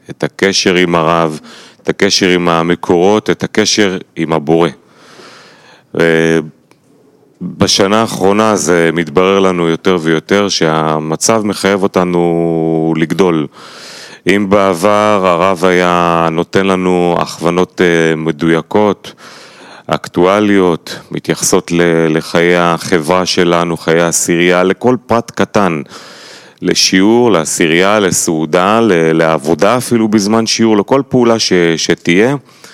את הקשר עם הרב, את הקשר עם המקורות, את הקשר עם הבורא. בשנה האחרונה זה מתברר לנו יותר ויותר שהמצב מחייב אותנו לגדול. אם בעבר הרב היה נותן לנו הכוונות מדויקות, אקטואליות, מתייחסות לחיי החברה שלנו, חיי העשירייה, לכל פרט קטן, לשיעור, לעשירייה, לסעודה, לעבודה אפילו בזמן שיעור, לכל פעולה שתהיה.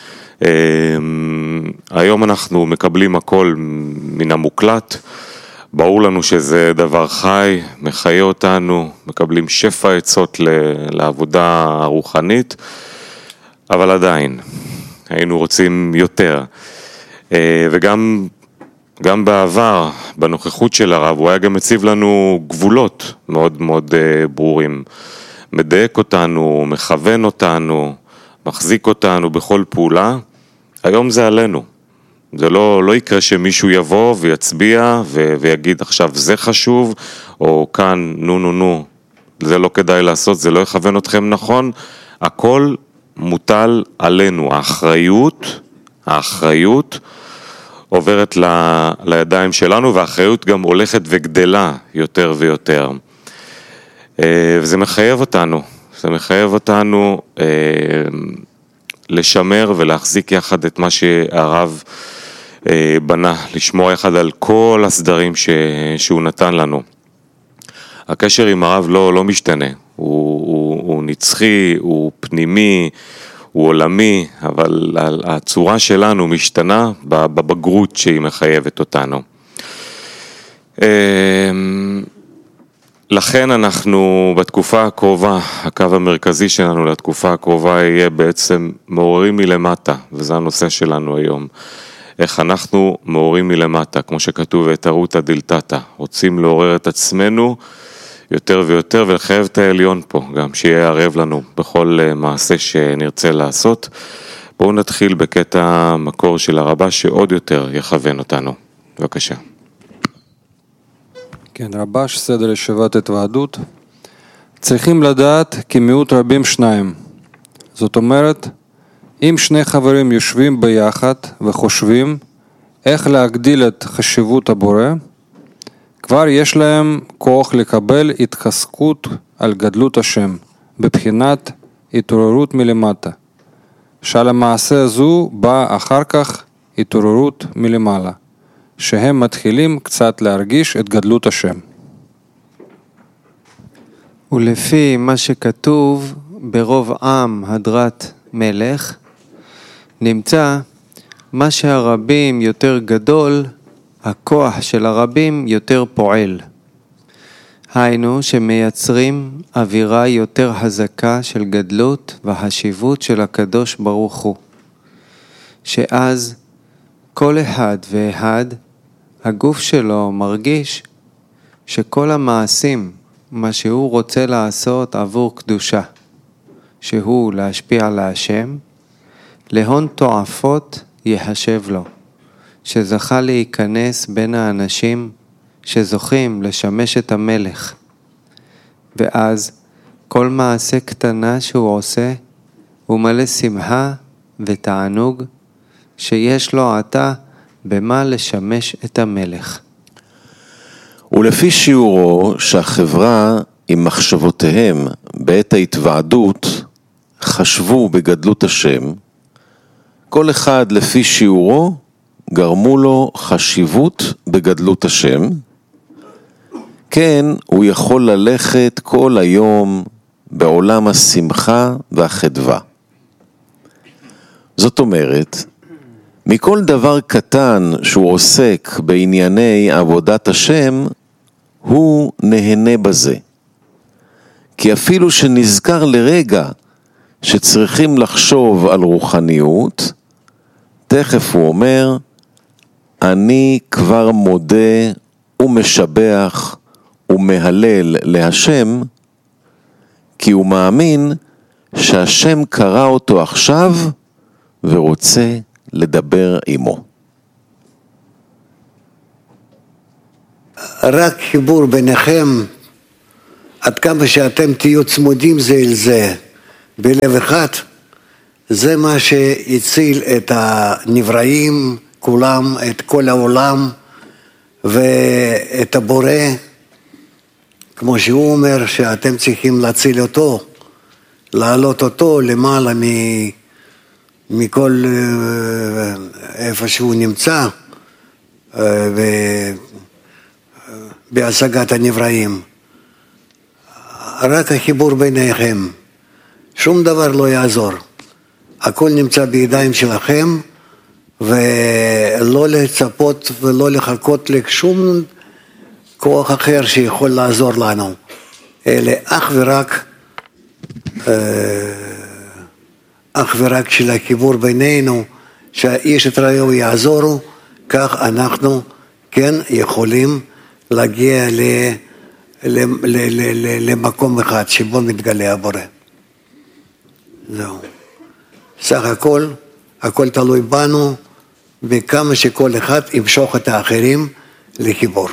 היום אנחנו מקבלים הכל מן המוקלט, ברור לנו שזה דבר חי, מחיה אותנו, מקבלים שפע עצות לעבודה הרוחנית, אבל עדיין, היינו רוצים יותר. וגם בעבר, בנוכחות של הרב, הוא היה גם מציב לנו גבולות מאוד מאוד ברורים. מדייק אותנו, מכוון אותנו, מחזיק אותנו בכל פעולה. היום זה עלינו. זה לא יקרה שמישהו יבוא ויצביע ויגיד עכשיו זה חשוב, או כאן נו, זה לא כדאי לעשות, זה לא יכוון אתכם נכון. הכל מוטל עלינו. האחריות עוברת לידיים שלנו, והאחריות גם הולכת וגדלה יותר ויותר. וזה מחייב אותנו, לשמר ולהחזיק יחד את מה שהרב בנה, לשמור יחד על כל הסדרים שהוא נתן לנו. הקשר עם הרב לא משתנה, הוא נצחי, הוא פנימי, הוא עולמי, אבל הצורה שלנו משתנה בבגרות שהיא מחייבת אותנו. לכן אנחנו בתקופה הקרובה, הקו המרכזי שלנו לתקופה הקרובה יהיה בעצם מעוררים מלמטה, וזה הנושא שלנו היום. איך אנחנו מעוררים מלמטה, כמו שכתוב את דלתתא, רוצים לעורר את עצמנו יותר ויותר, ולחייב את העליון פה, גם שיהיה ערב לנו בכל מעשה שנרצה לעשות. בואו נתחיל בקטע מקור של הרבה שעוד יותר יכוון אותנו. בבקשה. כן, רבש, סדר ישיבת התוועדות. צריכים לדעת כי מיעוט רבים שניים. זאת אומרת, אם שני חברים יושבים ביחד וחושבים איך להגדיל את חשיבות הבורא, כבר יש להם כוח לקבל התחזקות על גדלות השם, בבחינת התעוררות מלמטה. שעל המעשה הזו באה אחר כך התעוררות מלמעלה, שהם מתחילים קצת להרגיש את גדלות השם. ולפי מה שכתוב ברוב עם הדרת מלך, נמצא מה שהרבים יותר גדול, הכוח של הרבים יותר פועל. היינו שמייצרים אווירה יותר חזקה של גדלות והחשיבות של הקדוש ברוך הוא. שאז כל אחד ואחד, הגוף שלו מרגיש שכל המעשים, מה שהוא רוצה לעשות עבור קדושה, שהוא להשפיע על השם, להון תועפות יחשב לו, שזכה להיכנס בין האנשים שזוכים לשמש את המלך. ואז כל מעשה קטנה שהוא עושה, הוא מלא שמחה ותענוג, שיש לו עתה במה לשמש את המלך. ולפי שיעורו שהחברה עם מחשבותיהם בעת ההתוועדות חשבו בגדלות השם, כל אחד לפי שיעורו גרמו לו חשיבות בגדלות השם, כן הוא יכול ללכת כל היום בעולם השמחה והחדווה. זאת אומרת, מכל דבר קטן שהוא עוסק בענייני עבודת השם, הוא נהנה בזה. כי אפילו שנזכר לרגע שצריכים לחשוב על רוחניות, תכף הוא אומר, אני כבר מודה ומשבח ומהלל להשם, כי הוא מאמין שהשם קרא אותו עכשיו ורוצה לדבר עמו. רק חיבור ביניכם, עד כמה שאתם תהיו צמודים זה אל זה, בלב אחד, זה מה שהציל את הנבראים כולם, את כל העולם ואת הבורא, כמו שהוא אומר שאתם צריכים להציל אותו, להעלות אותו למעלה מכל איפה שהוא נמצא בהשגת הנבראים. רק החיבור ביניכם, שום דבר לא יעזור. הכל נמצא בידיים שלכם, ולא לצפות ולא לחכות לשום כוח אחר שיכול לעזור לנו, אלא אך ורק של החיבור בינינו, שהאיש את רעהו יעזורו, כך אנחנו כן יכולים להגיע למקום אחד שבו מתגלה הבורא. זהו. סך הכל תלוי בנו, וכמה שכל אחד ימשוך את האחרים לחיבור.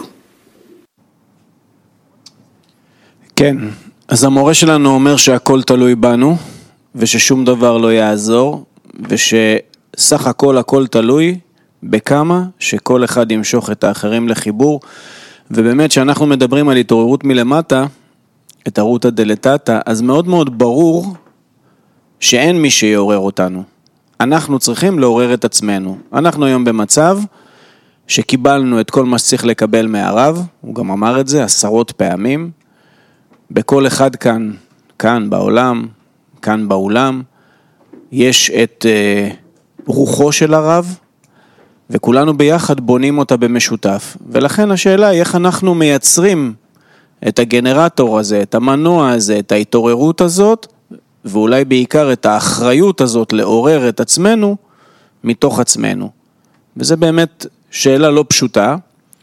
כן, אז המורה שלנו אומר שהכל תלוי בנו, וששום דבר לא יעזור, ושסך הכל תלוי בכמה שכל אחד ימשוך את האחרים לחיבור, ובאמת שאנחנו מדברים על התעוררות מלמטה, את הרותא דלתתא, אז מאוד מאוד ברור שאין מי שיעורר אותנו. אנחנו צריכים לעורר את עצמנו. אנחנו היום במצב שקיבלנו את כל מה שצריך לקבל מהרב, הוא גם אמר את זה עשרות פעמים, בכל אחד כאן בעולם, כאן באולם, יש את רוחו של הרב, וכולנו ביחד בונים אותה במשותף. ולכן השאלה היא איך אנחנו מייצרים את הגנרטור הזה, את המנוע הזה, את ההתעוררות הזאת, ואולי בעיקר את האחריות הזאת לעורר את עצמנו מתוך עצמנו. וזה באמת שאלה לא פשוטה,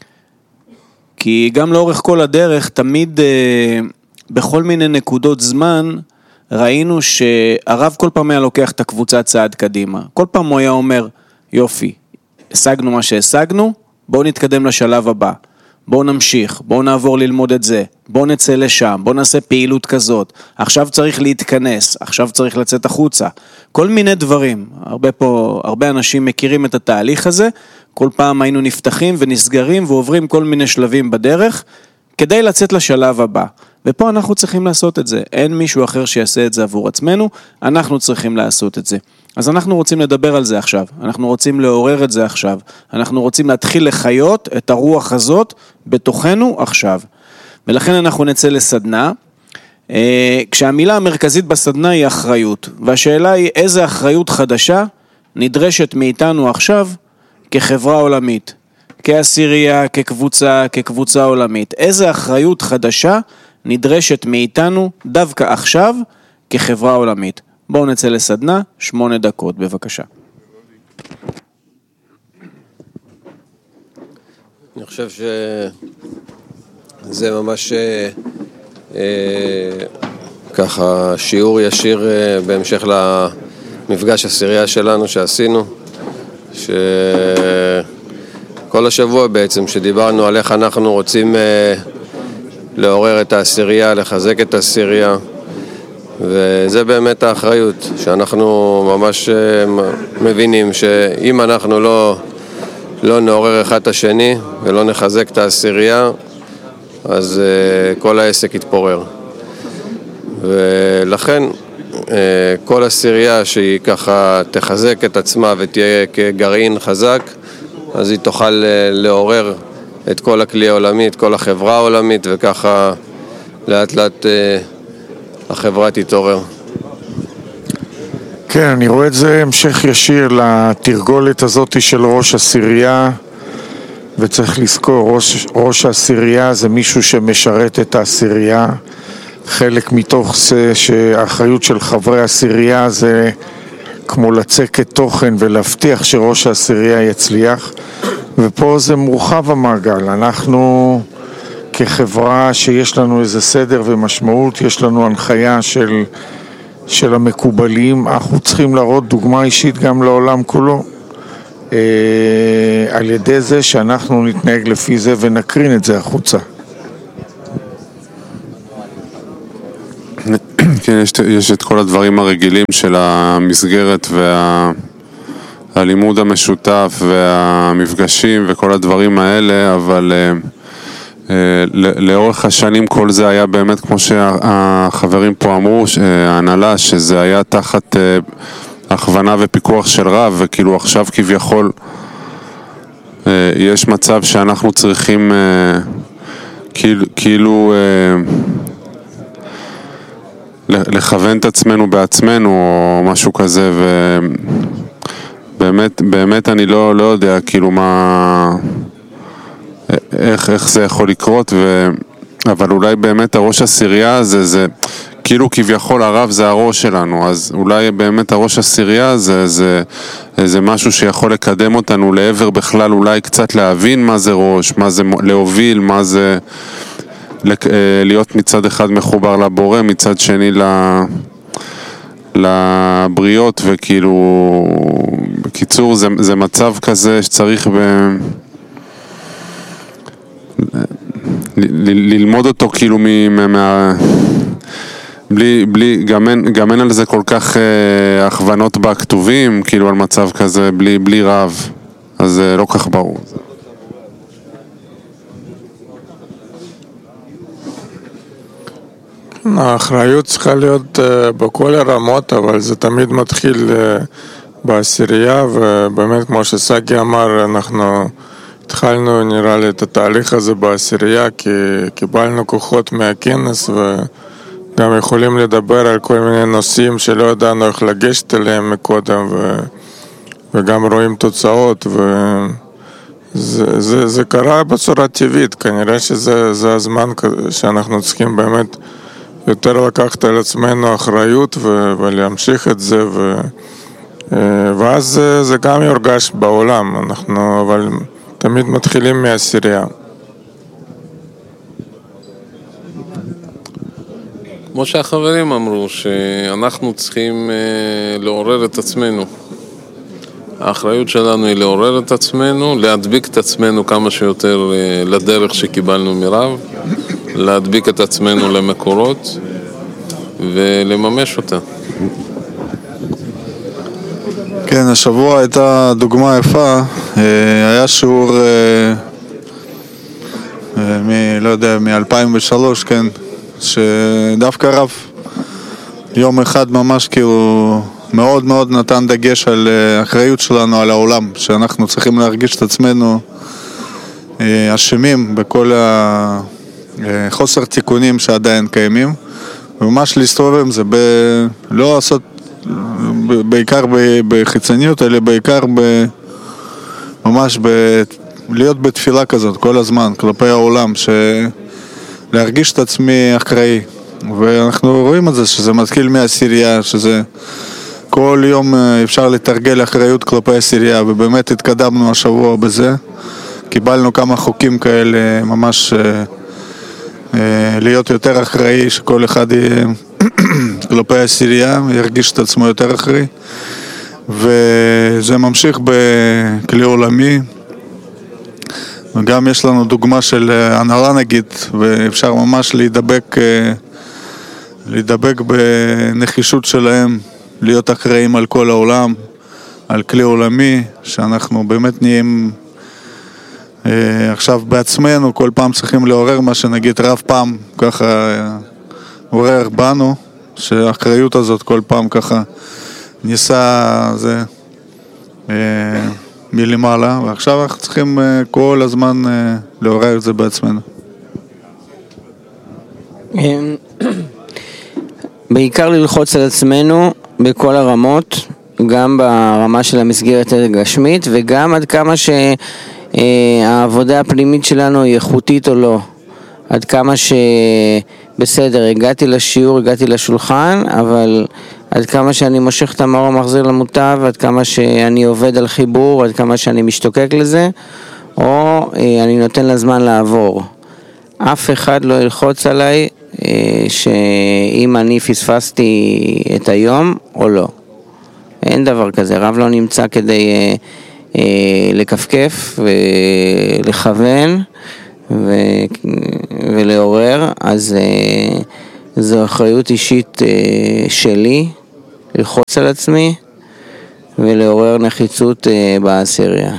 כי גם לאורך כל הדרך תמיד בכל מיני נקודות זמן ראינו שהרב כל פעם היה לוקח את הקבוצה צעד קדימה. כל פעם הוא היה אומר, יופי, השגנו מה שהשגנו, בואו נתקדם לשלב הבא. בואו נמשיך, בואו נעבור ללמוד את זה, בואו נצא לשם, בואו נעשה פעילות כזאת, עכשיו צריך להתכנס, עכשיו צריך לצאת החוצה, כל מיני דברים. הרבה אנשים מכירים את התהליך הזה, כל פעם היינו נפתחים ונסגרים ועוברים כל מיני שלבים בדרך, כדי לצאת לשלב הבא. ופה אנחנו צריכים לעשות את זה, אין מישהו אחר שיעשה את זה עבור עצמנו, אנחנו צריכים לעשות את זה. אז אנחנו רוצים לדבר על זה עכשיו, אנחנו רוצים לעורר את זה עכשיו, אנחנו רוצים להתחיל לחיות את הרוח הזאת בתוכנו עכשיו. ולכן אנחנו נצא לסדנה, כשהמילה המרכזית בסדנה היא אחריות, והשאלה היא איזה אחריות חדשה נדרשת מאיתנו עכשיו כחברה עולמית, כעשירייה, כקבוצה עולמית. איזה אחריות חדשה נדרשת מאיתנו דווקא עכשיו כחברה עולמית. בואו נצא לסדנה, 8 דקות, בבקשה. אני חושב שזה ממש ככה שיעור ישיר בהמשך למפגש עשירייה שלנו שעשינו, שכל השבוע בעצם שדיברנו על איך אנחנו רוצים לעורר את העשירייה, לחזק את העשירייה, וזה באמת האחריות, שאנחנו ממש מבינים שאם אנחנו לא נעורר אחד את השני ולא נחזק את העשירייה, אז כל העסק יתפורר. ולכן כל עשירייה שהיא ככה תחזק את עצמה ותהיה כגרעין חזק, אז היא תוכל לעורר את כל הכלי העולמי, את כל החברה העולמית, וככה לאט לאט החברה תתעורר. כן, אני רואה את זה המשך ישיר לתרגולת הזאת של ראש עשירייה, וצריך לזכור, ראש העשירייה זה מישהו שמשרת את העשירייה. חלק מתוך זה שהאחריות של חברי העשירייה זה כמו לצקת תוכן ולהבטיח שראש העשירייה יצליח, ופה זה מורחב המעגל. אנחנו כחברה שיש לנו איזה סדר ומשמעות, יש לנו הנחיה של המקובלים, אנחנו צריכים להראות דוגמה אישית גם לעולם כולו, על ידי זה שאנחנו נתנהג לפי זה ונקרין את זה החוצה. כן, יש את כל הדברים הרגילים של המסגרת והלימוד המשותף והמפגשים וכל הדברים האלה, אבל לאורך השנים כל זה היה באמת, כמו שהחברים פה אמרו, ההנהלה, שזה היה תחת הכוונה ופיקוח של רב, וכאילו עכשיו כביכול יש מצב שאנחנו צריכים כאילו לכוון את עצמנו בעצמנו או משהו כזה, ובאמת אני לא יודע כאילו איך זה יכול לקרות, אבל אולי באמת הראש הסירייה הזה, זה כאילו כביכול הרב זה הראש שלנו, אז אולי באמת הראש הסירייה זה משהו שיכול לקדם אותנו לעבר בכלל, אולי קצת להבין מה זה ראש, מה זה להוביל, מה זה להיות מצד אחד מחובר לבורא, מצד שני לבריות, וכאילו בקיצור זה מצב כזה שצריך ללמוד אותו כאילו גם אין על זה כל כך הכוונות בכתובים, כאילו על מצב כזה בלי רב, אז זה לא כך ברור. האחריות צריכה להיות בכל הרמות, אבל זה תמיד מתחיל בעשירייה, ובאמת כמו שסגי אמר, אנחנו התחלנו נראה לי את התהליך הזה בעשירייה, כי קיבלנו כוחות מהכנס וגם יכולים לדבר על כל מיני נושאים שלא ידענו איך לגשת אליהם מקודם, וגם רואים תוצאות, וזה קרה בצורה טבעית. כנראה שזה הזמן שאנחנו צריכים באמת יותר לקחת על עצמנו אחריות ולהמשיך את זה, ואז זה גם יורגש בעולם. אבל תמיד מתחילים מהעשירייה. כמו שהחברים אמרו, שאנחנו צריכים לעורר את עצמנו. האחריות שלנו היא לעורר את עצמנו, להדביק את עצמנו כמה שיותר לדרך שקיבלנו מרב, להדביק את עצמנו למקורות ולממש אותה. כן, השבוע הייתה דוגמה יפה, היה שיעור לא יודע, מ-2003, כן, שדווקא רב יום אחד ממש כאילו מאוד מאוד נתן דגש על אחריות שלנו על העולם, שאנחנו צריכים להרגיש את עצמנו אשמים בכל החוסר תיקונים שעדיין קיימים, וממש להסתובב עם זה, לא לעשות בעיקר בחיצוניות, אלא בעיקר ממש להיות בתפילה כזאת כל הזמן כלפי העולם, להרגיש את עצמי אחראי. ואנחנו רואים את זה, שזה מתחיל מהעשירייה, שזה כל יום אפשר לתרגל אחריות כלפי העשירייה, ובאמת התקדמנו השבוע בזה. קיבלנו כמה חוקים כאלה, ממש להיות יותר אחראי, שכל אחד יהיה כלפי העשירייה, ירגיש את עצמו יותר אחראי. וזה ממשיך בכלי עולמי, וגם יש לנו דוגמה של הנהלה נגיד, ואפשר ממש להידבק בנחישות שלהם, להיות אחראים על כל העולם, על כלי עולמי, שאנחנו באמת נהיים עכשיו בעצמנו, כל פעם צריכים לעורר מה שנגיד רב פעם ככה עורר בנו, שהאחריות הזאת כל פעם ככה ניסה זה מלמעלה, ועכשיו אנחנו צריכים כל הזמן לעורר את זה בעצמנו. בעיקר ללחוץ על עצמנו בכל הרמות, גם ברמה של המסגרת הגשמית, וגם עד כמה שהעבודה הפנימית שלנו היא איכותית או לא. עד כמה שבסדר, הגעתי לשיעור, הגעתי לשולחן, אבל עד כמה שאני מושך את המאור המחזיר למוטב, עד כמה שאני עובד על חיבור, עד כמה שאני משתוקק לזה, או אני נותן לזמן לעבור. אף אחד לא ילחוץ עליי שאם אני פספסתי את היום או לא. אין דבר כזה, רב לא נמצא כדי לקפקף ולכוון ולעורר, אז זו אחריות אישית שלי, ללחוץ על עצמי ולעורר נחיצות בעשירייה.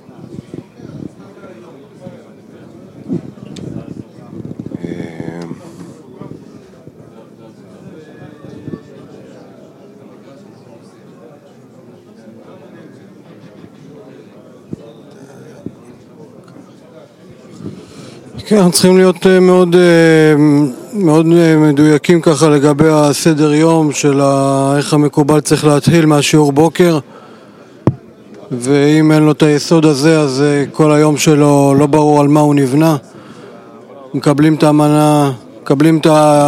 כן, אנחנו צריכים להיות מאוד מדויקים ככה לגבי הסדר יום של איך המקובל צריך להתחיל מהשיעור בוקר, ואם אין לו את היסוד הזה אז כל היום שלו לא ברור על מה הוא נבנה. מקבלים את המנה, מקבלים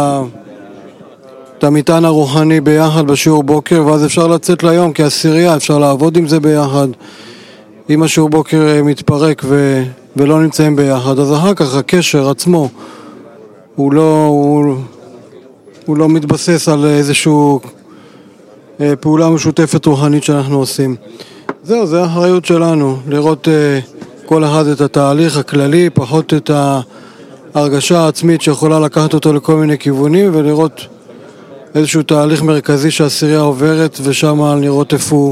את המטען הרוחני ביחד בשיעור בוקר, ואז אפשר לצאת ליום כעשירייה, אפשר לעבוד עם זה ביחד. אם השיעור בוקר מתפרק ולא נמצאים ביחד, אז אחר כך הקשר עצמו הוא לא מתבסס על איזושהי פעולה משותפת רוחנית שאנחנו עושים. זהו, זה האחריות שלנו, לראות כל אחד את התהליך הכללי, פחות את ההרגשה העצמית שיכולה לקחת אותו לכל מיני כיוונים, ולראות איזשהו תהליך מרכזי שהעשירייה עוברת, ושם לראות איפה הוא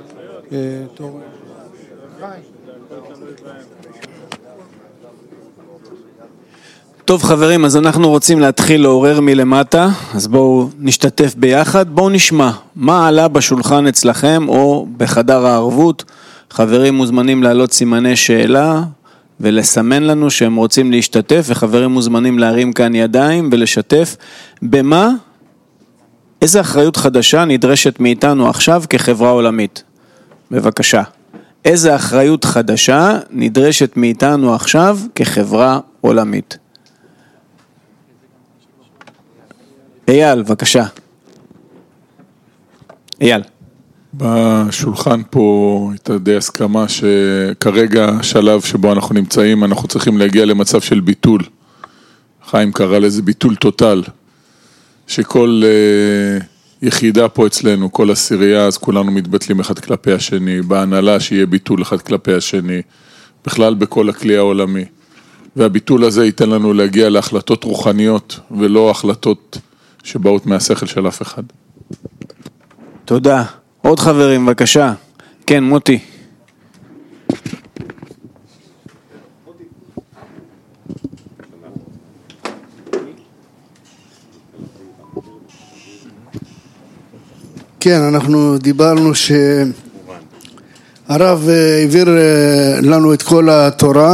טוב חברים, אז אנחנו רוצים להתחיל לעורר מלמטה, אז בואו נשתתף ביחד, בואו נשמע מה עלה בשולחן אצלכם או בחדר הערבות. חברים מוזמנים להעלות סימני שאלה ולסמן לנו שהם רוצים להשתתף, וחברים מוזמנים להרים כאן ידיים ולשתף במה, איזה אחריות חדשה נדרשת מאיתנו עכשיו כחברה עולמית. בבקשה, איזה אחריות חדשה נדרשת מאיתנו עכשיו כחברה עולמית. אייל, בבקשה. אייל. בשולחן פה הייתה די הסכמה שכרגע השלב שבו אנחנו נמצאים, אנחנו צריכים להגיע למצב של ביטול. חיים קרא לזה ביטול טוטל. שכל יחידה פה אצלנו, כל עשירייה, אז כולנו מתבטלים אחד כלפי השני, בהנהלה שיהיה ביטול אחד כלפי השני, בכלל בכל הכלי העולמי. והביטול הזה ייתן לנו להגיע להחלטות רוחניות, ולא החלטות שבאות מהשכל של אף אחד. תודה. עוד חברים, בבקשה. כן, מוטי. כן, אנחנו דיברנו שהרב העביר לנו את כל התורה,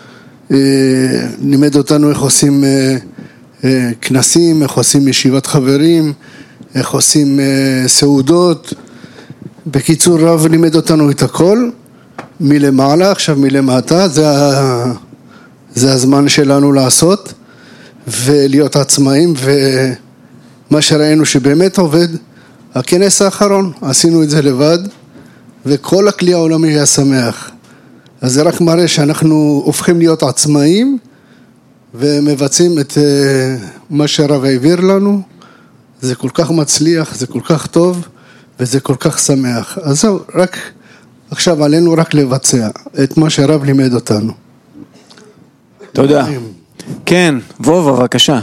לימד אותנו איך עושים כנסים, איך עושים ישיבת חברים, איך עושים סעודות. בקיצור, רב לימד אותנו את הכל, מלמעלה, עכשיו מלמטה, זה הזמן שלנו לעשות ולהיות עצמאים, ומה שראינו שבאמת עובד, הכנס האחרון, עשינו את זה לבד, וכל הכלי העולמי היה שמח. אז זה רק מראה שאנחנו הופכים להיות עצמאים, ומבצעים את מה שהרב העביר לנו. זה כל כך מצליח, זה כל כך טוב, וזה כל כך שמח. אז זהו, רק עכשיו עלינו רק לבצע את מה שהרב לימד אותנו. תודה. כן, וובה, בבקשה.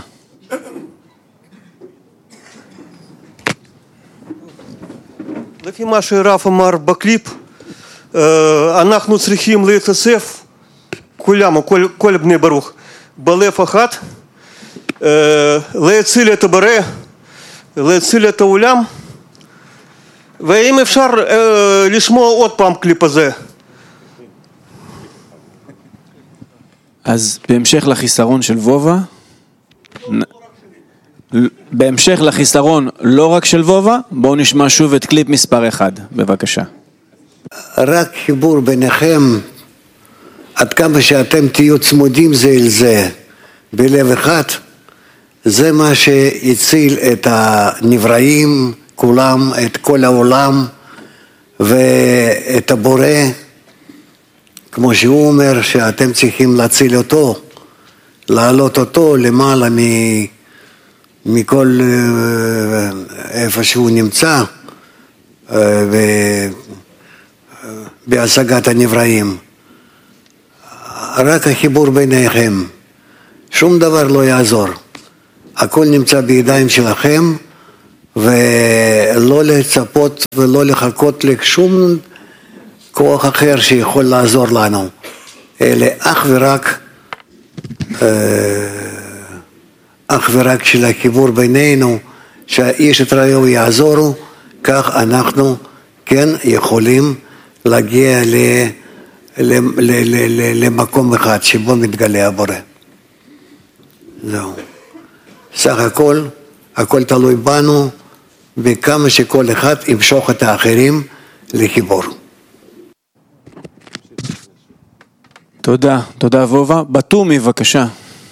לפי מה שהרב אמר בקליפ, אנחנו צריכים להתאסף, כולם, כל בני ברוך, בלב אחד, להציל את הבורא, להציל את העולם, ואם אפשר לשמוע עוד פעם קליפ הזה. אז בהמשך לחיסרון של וובה, בהמשך לחיסרון לא רק של וובה, בואו נשמע שוב את קליפ מספר 1, בבקשה. רק חיבור ביניכם, עד כמה שאתם תהיו צמודים זה אל זה, בלב אחד, זה מה שיציל את הנבראים, כולם, את כל העולם, ואת הבורא, כמו שהוא אומר, שאתם צריכים להציל אותו, להעלות אותו למעלה מכל איפה שהוא נמצא, בהשגת הנבראים. רק החיבור ביניכם, שום דבר לא יעזור. הכל נמצא בידיים שלכם, ולא לצפות ולא לחכות לשום כוח אחר שיכול לעזור לנו, אלא אך ורק של החיבור בינינו, שהאיש את רעהו יעזורו, כך אנחנו כן יכולים להגיע למקום אחד שבו מתגלה הבורא. זהו. סך הכל תלוי בנו, וכמה שכל אחד ימשוך את האחרים לחיבור. תודה, תודה וובה. בתומי, בבקשה.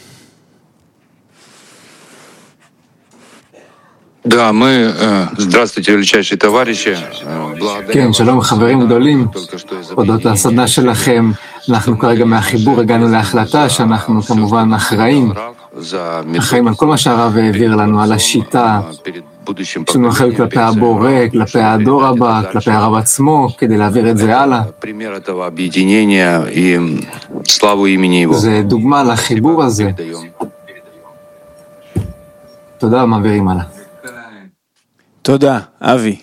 Да, мы, здравствуйте, величайшие товарищи. כן, שלום חברים גדולים, הודות לסדנה שלכם, אנחנו כרגע מהחיבור הגענו להחלטה שאנחנו כמובן אחראים על כל מה שהרב העביר לנו, על השיטה, יש לנו אחריות כלפי הבורא, כלפי הדור הבא, כלפי הרב עצמו, כדי להעביר את זה הלאה. זה דוגמה לחיבור הזה. תודה, מעבירים הלאה. תודה, אבי.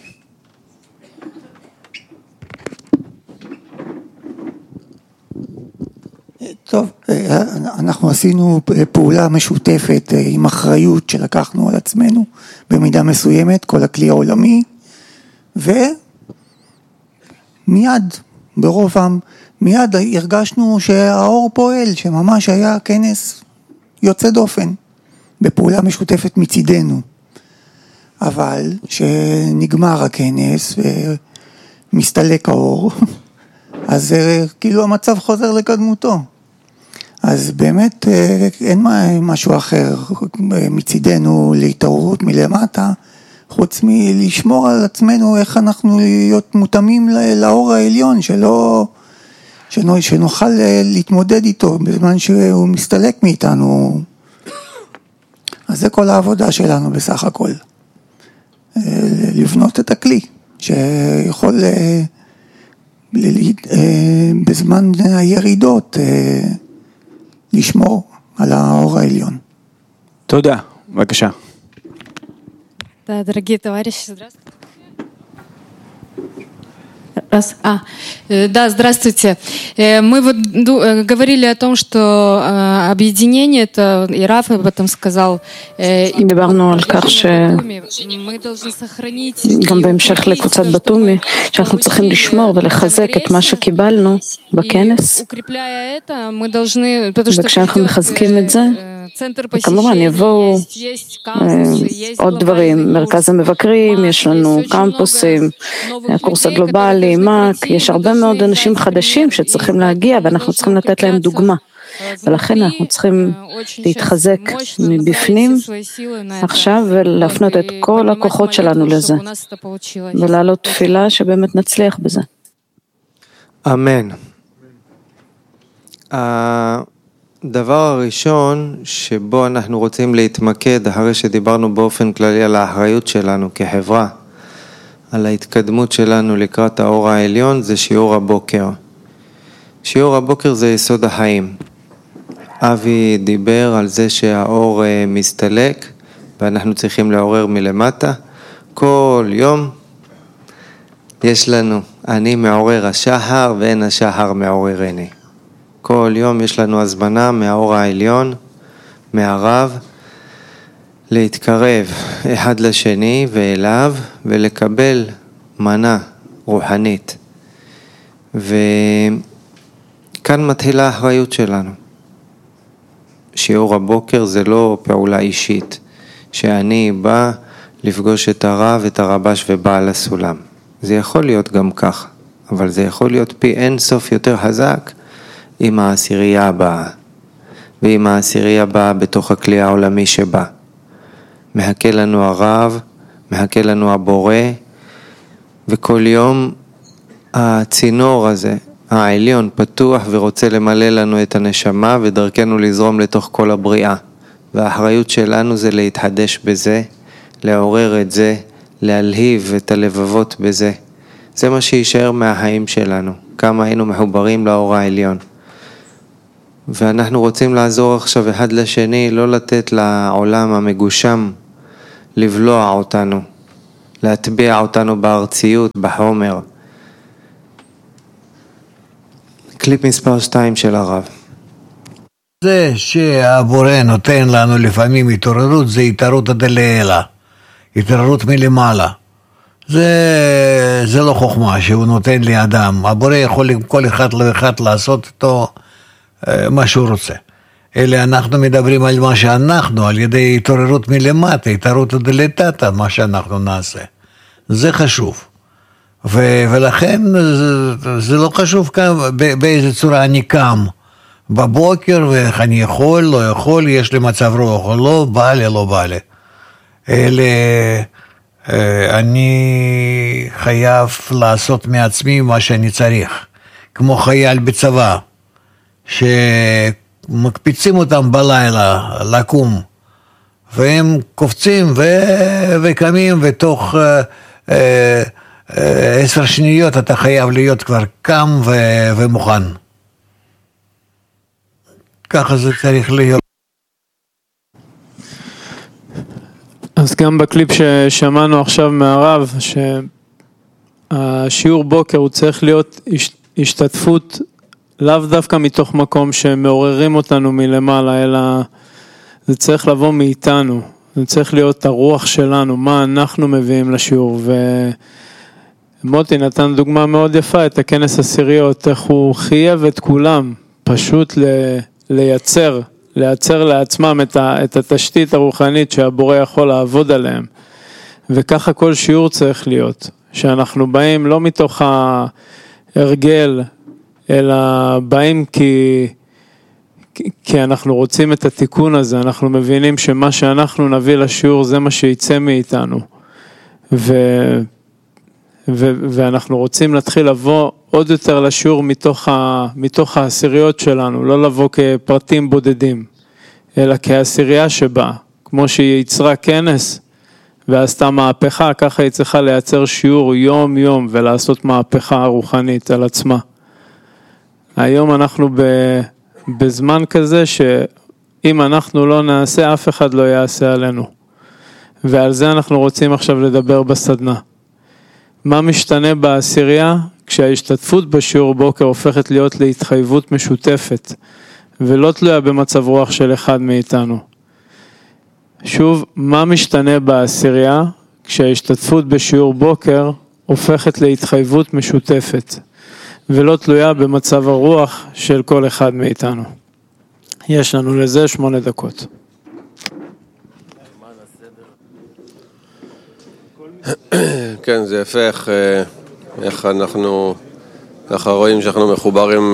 טוב, אנחנו עשינו פעולה משותפת עם אחריות שלקחנו על עצמנו במידה מסוימת, כל הכלי העולמי, ומיד, ברובם, מיד הרגשנו שהאור פועל, שממש היה כנס יוצא דופן, בפעולה משותפת מצידנו. אבל שנגמר הכנס ומסתלק האור, אז כאילו המצב חוזר לקדמותו. אז באמת אין משהו אחר מצידנו להתעוררות מלמטה, חוץ מלשמור על עצמנו איך אנחנו להיות מותאמים לאור העליון, שנוכל להתמודד איתו בזמן שהוא מסתלק מאיתנו. אז זה כל העבודה שלנו בסך הכל. לבנות את הכלי שיכול בזמן הירידות לשמור על האור העליון. תודה, בבקשה. Да, дорогие товарищи, здравствуйте. Да, здравствуйте. Мы вот говорили о том, что объединение, это и Раф об этом сказал, דיברנו על כך שגם בהמשך לקבוצת בתומי, שאנחנו צריכים לשמור ולחזק את מה שקיבלנו בכנס, וכשאנחנו מחזקים את זה, כמובן יבואו עוד דברים, מרכז המבקרים, יש לנו קמפוסים, הקורס הגלובלי, מק, יש הרבה מאוד אנשים חדשים שצריכים להגיע ואנחנו צריכים לתת להם דוגמה. ולכן אנחנו צריכים להתחזק מבפנים עכשיו ולהפנות את כל הכוחות שלנו לזה. ולעלות תפילה שבאמת נצליח בזה. אמן. הדבר הראשון שבו אנחנו רוצים להתמקד, אחרי שדיברנו באופן כללי על האחריות שלנו כחברה, על ההתקדמות שלנו לקראת האור העליון, זה שיעור הבוקר. שיעור הבוקר זה יסוד החיים. אבי דיבר על זה שהאור מסתלק, ואנחנו צריכים לעורר מלמטה. כל יום יש לנו, אני מעורר השחר ואין השחר מעוררני. כל יום יש לנו הזמנה מהאור העליון, מהרב, להתקרב אחד לשני ואליו ולקבל מנה רוחנית. וכאן מתחילה האחריות שלנו. שיעור הבוקר זה לא פעולה אישית, שאני בא לפגוש את הרב, את הרבש ובעל הסולם. זה יכול להיות גם כך, אבל זה יכול להיות פי אין סוף יותר חזק עם העשירייה הבאה, ועם העשירייה הבאה בתוך הכלי העולמי שבא. מחכה לנו הרב, מחכה לנו הבורא, וכל יום הצינור הזה, העליון, פתוח ורוצה למלא לנו את הנשמה ודרכנו לזרום לתוך כל הבריאה. והאחריות שלנו זה להתחדש בזה, לעורר את זה, להלהיב את הלבבות בזה. זה מה שישאר מהחיים שלנו, כמה היינו מחוברים לאור העליון. ואנחנו רוצים לעזור עכשיו אחד לשני, לא לתת לעולם המגושם לבלוע אותנו, להטביע אותנו בארציות, בחומר. קליפ מספר 2 של הרב. זה שהבורא נותן לנו לפעמים התעוררות, זה התעוררות דלעילה, התעוררות מלמעלה. זה לא חוכמה שהוא נותן לאדם, הבורא יכול עם כל אחד ואחד לעשות איתו מה שהוא רוצה. אלא אנחנו מדברים על מה שאנחנו, על ידי התעוררות מלמטה, התעוררות דלתתא, מה שאנחנו נעשה. זה חשוב. ולכן זה לא חשוב באיזה צורה אני קם בבוקר, ואיך אני יכול, לא יכול, יש לי מצב רוח או לא, בא לי, לא בא לי. אלא אני חייב לעשות מעצמי מה שאני צריך. כמו חייל בצבא, שמקפיצים אותם בלילה לקום, והם קופצים וקמים, ותוך 10 שניות אתה חייב להיות כבר קם ומוכן. ככה זה צריך להיות. אז גם בקליפ ששמענו עכשיו מהרב, שהשיעור בוקר הוא צריך להיות השתתפות לאו דווקא מתוך מקום שמעוררים אותנו מלמעלה, אלא זה צריך לבוא מאיתנו, זה צריך להיות הרוח שלנו, מה אנחנו מביאים לשיעור. ומוטי נתן דוגמה מאוד יפה, את הכנס עשיריות, איך הוא חייב את כולם, פשוט לייצר לעצמם את התשתית הרוחנית שהבורא יכול לעבוד עליהם. וככה כל שיעור צריך להיות, שאנחנו באים לא מתוך ההרגל, אלא באים כי אנחנו רוצים את התיקון הזה, אנחנו מבינים שמה שאנחנו נביא לשיעור זה מה שיצא מאיתנו. ואנחנו רוצים להתחיל לבוא עוד יותר לשיעור מתוך העשיריות שלנו, לא לבוא כפרטים בודדים, אלא כעשירייה שבאה, כמו שהיא יצרה כנס ועשתה מהפכה, ככה היא צריכה לייצר שיעור יום יום ולעשות מהפכה רוחנית על עצמה. היום אנחנו בזמן כזה שאם אנחנו לא נעשה, אף אחד לא יעשה עלינו. ועל זה אנחנו רוצים עכשיו לדבר בסדנה. מה משתנה בעשירייה כשההשתתפות בשיעור בוקר הופכת להיות להתחייבות משותפת, ולא תלויה במצב רוח של אחד מאיתנו. שוב, מה משתנה בעשירייה כשההשתתפות בשיעור בוקר הופכת להתחייבות משותפת, ולא תלויה במצב הרוח של כל אחד מאיתנו. יש לנו לזה 8 דקות. כן, זה יפה איך אנחנו ככה רואים שאנחנו מחוברים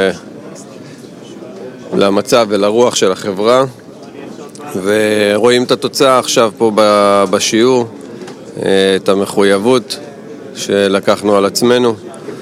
למצב ולרוח של החברה, ורואים את התוצאה עכשיו פה בשיעור, את המחויבות שלקחנו על עצמנו,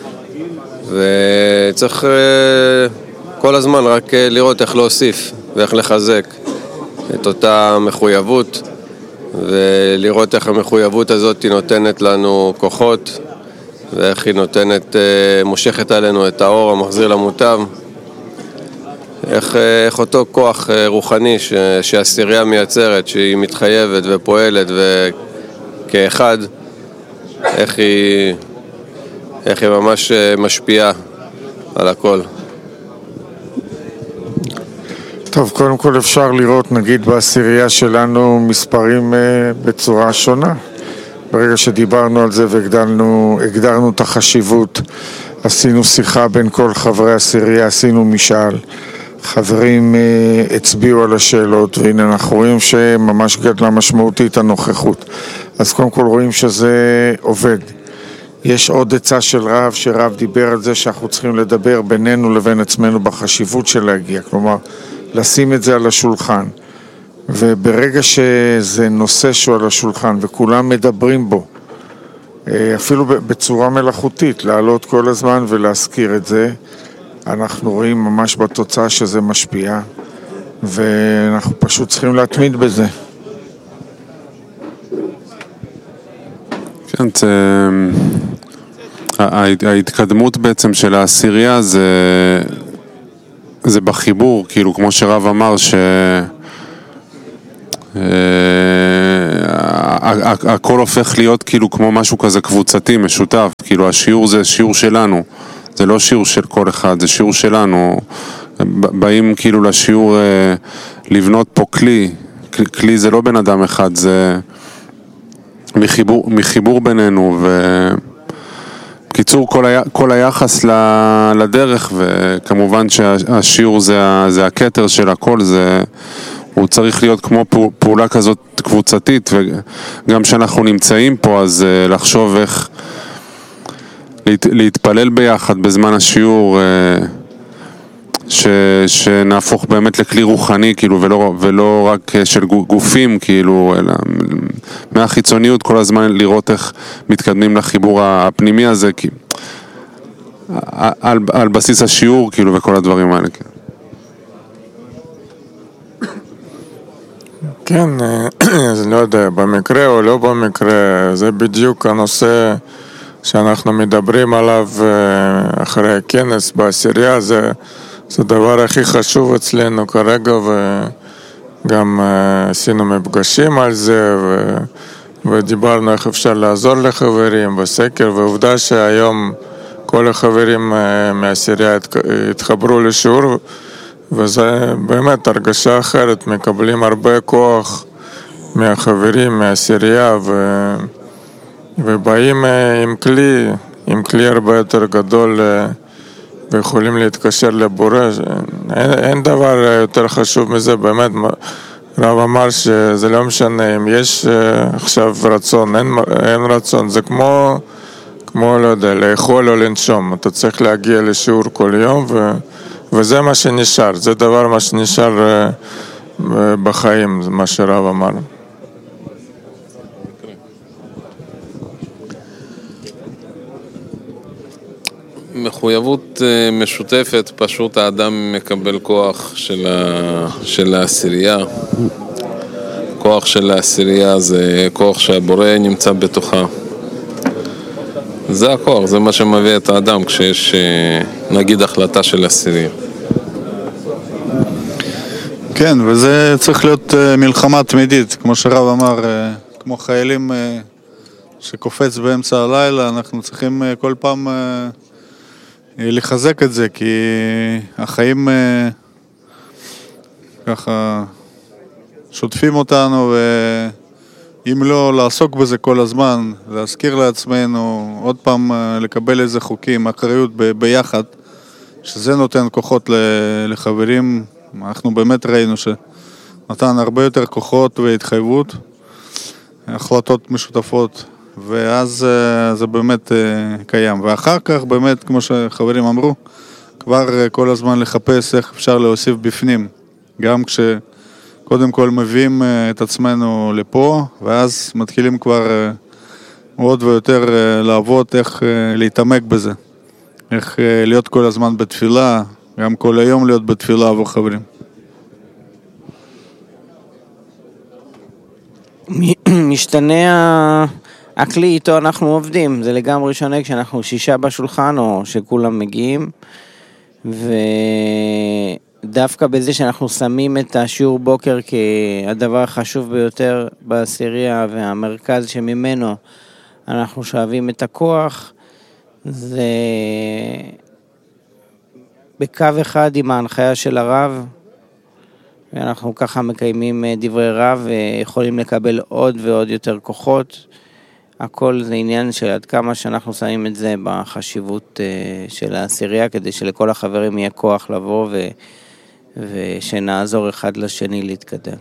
וצריך כל הזמן רק לראות איך להוסיף ואיך לחזק את אותה מחויבות, ולראות איך המחויבות הזאת נותנת לנו כוחות, ואיך היא מושכת עלינו את האור המחזיר למוטב, איך אותו כוח רוחני שהעשירייה מייצרת, שהיא מתחייבת ופועלת וכאחד, איך היא ממש משפיעה על הכל. טוב, קודם כל אפשר לראות, נגיד בעשירייה שלנו, מספרים בצורה שונה. ברגע שדיברנו על זה והגדרנו את החשיבות, עשינו שיחה בין כל חברי העשירייה, עשינו משאל. חברים הצביעו על השאלות, והנה אנחנו רואים שממש גדלה משמעותית הנוכחות. אז קודם כל רואים שזה עובד. יש עוד עצה של רב, שרב דיבר על זה שאנחנו צריכים לדבר בינינו לבין עצמנו בחשיבות של להגיע, כלומר לשים את זה על השולחן. וברגע שזה נושא שהוא על השולחן וכולם מדברים בו, אפילו בצורה מלאכותית, לעלות כל הזמן ולהזכיר את זה, אנחנו רואים ממש בתוצאה שזה משפיע, ואנחנו פשוט צריכים להתמיד בזה. כן, ההתקדמות בעצם של העשירייה זה בחיבור, כאילו כמו שרב אמר הכל הופך להיות כאילו כמו משהו כזה קבוצתי, משותף, כאילו השיעור זה שיעור שלנו, זה לא שיעור של כל אחד, זה שיעור שלנו, באים כאילו לשיעור לבנות פה כלי זה לא בן אדם אחד, זה מחיבור בינינו, בקיצור כל היחס לדרך, וכמובן שהשיעור זה הכתר של הכל, הוא צריך להיות כמו פעולה כזאת קבוצתית, וגם שאנחנו נמצאים פה אז לחשוב איך להתפלל ביחד בזמן השיעור, שנהפוך באמת לכלי רוחני, כאילו, ולא רק של גופים, כאילו, אלא מהחיצוניות כל הזמן לראות איך מתקדמים לחיבור הפנימי הזה, על בסיס השיעור, כאילו, וכל הדברים האלה. כן, אז לא יודע, במקרה או לא במקרה, זה בדיוק הנושא שאנחנו מדברים עליו אחרי הכנס בעשירייה, זה הדבר הכי חשוב אצלנו כרגע, וגם עשינו מפגשים על זה, ודיברנו איך אפשר לעזור לחברים בסקר, ועובדה שהיום כל החברים מהעשירייה התחברו לשיעור, וזה באמת הרגשה אחרת, מקבלים הרבה כוח מהחברים, מהעשירייה, ובאים עם כלי הרבה יותר גדול, ויכולים להתקשר לבורא. אין דבר יותר חשוב מזה, באמת. רב אמר שזה לא משנה אם יש עכשיו רצון, אין רצון, זה כמו לא יודע, לאכול או לנשום. אתה צריך להגיע לשיעור כל יום, וזה מה שנשאר, זה דבר מה שנשאר בחיים, מה שרב אמר. מחויבות משותפת, פשוט האדם מקבל כוח של העשירייה. כוח של העשירייה זה כוח שהבורא נמצא בתוכה. זה הכוח, זה מה שמביא את האדם כשיש נגיד החלטה של עשירייה. כן, וזה צריך להיות מלחמה תמידית, כמו שרב אמר, כמו חיילים שקופץ באמצע הלילה, אנחנו צריכים כל פעם לחזק את זה, כי החיים ככה שוטפים אותנו, ואם לא לעסוק בזה כל הזמן, להזכיר לעצמנו, עוד פעם לקבל איזה חוקים, אחריות ביחד, שזה נותן כוחות לחברים. אנחנו באמת ראינו שנתן הרבה יותר כוחות והתחייבות, החלטות משותפות, ואז זה באמת קיים. ואחר כך באמת, כמו שחברים אמרו, כבר כל הזמן לחפש איך אפשר להוסיף בפנים, גם כשקודם כל מביאים את עצמנו לפה, ואז מתחילים כבר עוד ויותר לעבוד, איך להתעמק בזה, איך להיות כל הזמן בתפילה, גם כל היום להיות בתפילה עבור חברים. משתנה הכלי איתו אנחנו עובדים, זה לגמרי שונה כשאנחנו 6 בשולחן או שכולם מגיעים, ודווקא בזה שאנחנו שמים את השיעור בוקר כהדבר החשוב ביותר בעשירייה והמרכז שממנו אנחנו שואבים את הכוח, זה בקו אחד עם ההנחיה של הרב, ואנחנו ככה מקיימים דברי רב ויכולים לקבל עוד ועוד יותר כוחות. הכל זה עניין של עד כמה שאנחנו שמים את זה בחשיבות של העשירייה, כדי שלכל החברים יהיה כוח לבוא ושנעזור אחד לשני להתקדם.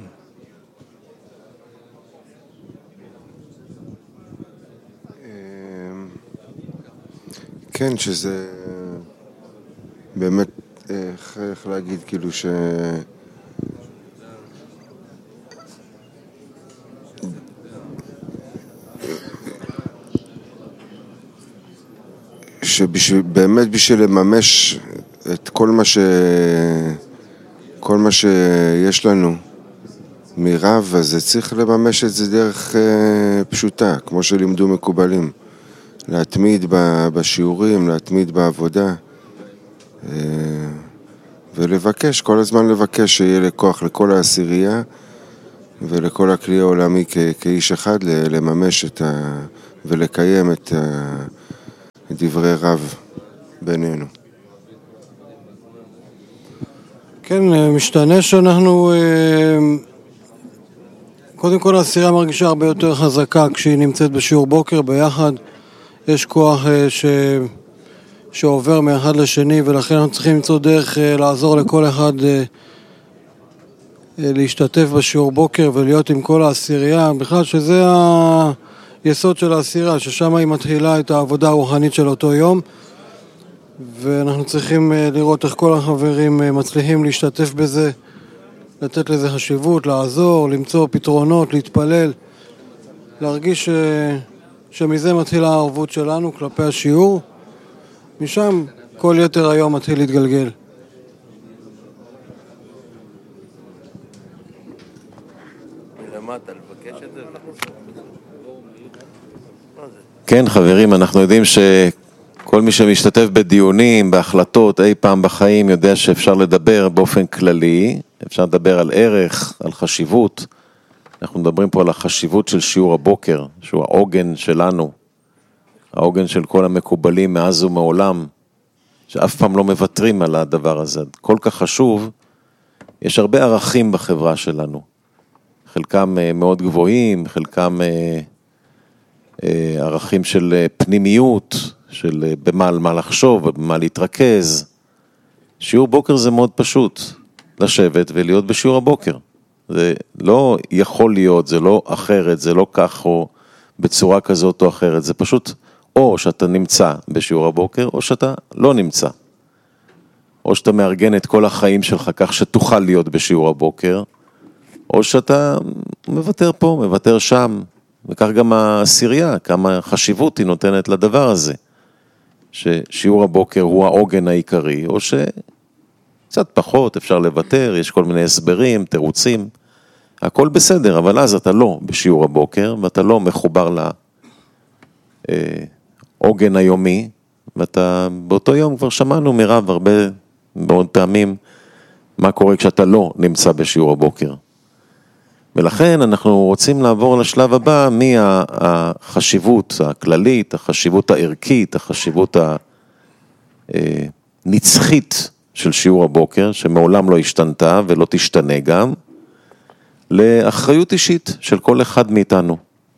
כן, שזה באמת, איך להגיד, כאילו שבאמת בשביל לממש את כל מה שיש לנו מרב, אז זה צריך לממש את זה דרך פשוטה, כמו שלימדו מקובלים. להתמיד בשיעורים, להתמיד בעבודה. ולבקש, כל הזמן לבקש שיהיה לכוח לכל העשירייה ולכל הכלי העולמי כאיש אחד לממש ולקיים את דברי רב בינינו. כן, משתנה שאנחנו, קודם כל העשירייה מרגישה הרבה יותר חזקה כשהיא נמצאת בשיעור בוקר ביחד, יש כוח שעובר מאחד לשני, ולכן אנחנו צריכים למצוא דרך לעזור לכל אחד להשתתף בשיעור בוקר ולהיות עם כל העשירייה, בכלל שזה היסוד של העשירייה, ששם היא מתחילה את העבודה הרוחנית של אותו יום, ואנחנו צריכים לראות איך כל החברים מצליחים להשתתף בזה, לתת לזה חשיבות, לעזור, למצוא פתרונות, להתפלל, להרגיש שמזה מתחילה הערבות שלנו כלפי השיעור, משם כל יתר היום מתחיל להתגלגל. כן חברים, אנחנו יודעים שכל מי שמשתתף בדיונים, בהחלטות, אי פעם בחיים יודע שאפשר לדבר באופן כללי, אפשר לדבר על ערך, על חשיבות. אנחנו מדברים פה על החשיבות של שיעור הבוקר, שהוא העוגן שלנו, העוגן של כל המקובלים מאז ומעולם, שאף פעם לא מוותרים על הדבר הזה. כל כך חשוב, יש הרבה ערכים בחברה שלנו. חלקם מאוד גבוהים, חלקם ערכים של פנימיות, של במה לחשוב ובמה להתרכז. שיעור בוקר זה מאוד פשוט, לשבת ולהיות בשיעור הבוקר. זה לא יכול להיות, זה לא אחרת, זה לא כך או בצורה כזאת או אחרת, זה פשוט או שאתה נמצא בשיעור הבוקר או שאתה לא נמצא. או שאתה מארגן את כל החיים שלך כך שתוכל להיות בשיעור הבוקר, או שאתה מוותר פה, מוותר שם, וכך גם העשירייה, כמה חשיבות היא נותנת לדבר הזה, ששיעור הבוקר הוא העוגן העיקרי, או שקצת פחות אפשר לוותר, יש כל מיני הסברים, תירוצים, הכל בסדר, אבל אז אתה לא בשיעור הבוקר, ואתה לא מחובר לעוגן היומי, ואתה באותו יום כבר שמענו מרב הרבה מאוד פעמים, מה קורה כשאתה לא נמצא בשיעור הבוקר. ולכן אנחנו רוצים לעבור לשלב הבא, מהחשיבות הכללית, החשיבות הערכית, החשיבות הנצחית של שיעור הבוקר, שמעולם לא השתנתה ולא תשתנה גם, לאחריות אישית של כל אחד מאיתנו.